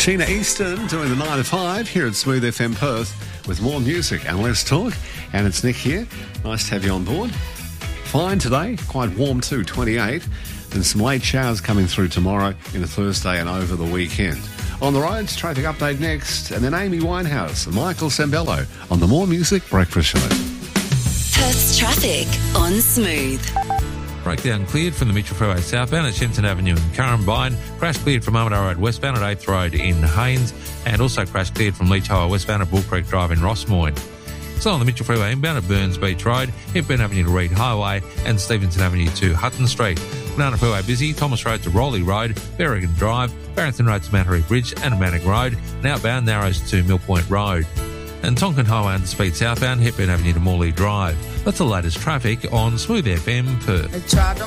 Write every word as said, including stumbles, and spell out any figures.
Sheena Easton doing the nine to five here at Smooth F M Perth with more music and less talk. And it's Nick here. Nice to have you on board. Fine today, quite warm too, twenty-eight. And some late showers coming through tomorrow into Thursday and over the weekend. On the roads, traffic update next, and then Amy Winehouse and Michael Sembello on the More Music Breakfast Show. Perth's traffic on Smooth. Breakdown cleared from the Mitchell Freeway southbound at Shenton Avenue in Currumbine. Crash cleared from Armadale Road westbound at eighth Road in Haynes. And also crash cleared from Leach Highway westbound at Bull Creek Drive in Rossmoyne. So on the Mitchell Freeway inbound at Burns Beach Road, Hepburn Avenue to Reed Highway and Stevenson Avenue to Hutton Street. Banana Freeway busy, Thomas Road to Rowley Road, Berrigan Drive, Barrington Road to Mantaree Bridge and Manning Road, and outbound Narrows to Mill Point Road. And Tonkin Highway under speed southbound, Hepburn Avenue to Morley Drive. That's the latest traffic on Smooth F M Perth.